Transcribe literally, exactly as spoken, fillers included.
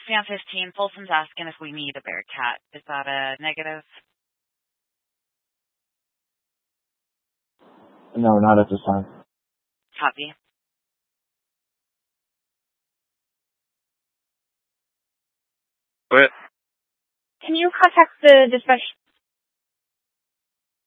me on fifteen. Folsom's asking if we need a Bearcat. Is that a negative? No, not at this time. Copy. Quit. Can you contact the dispatch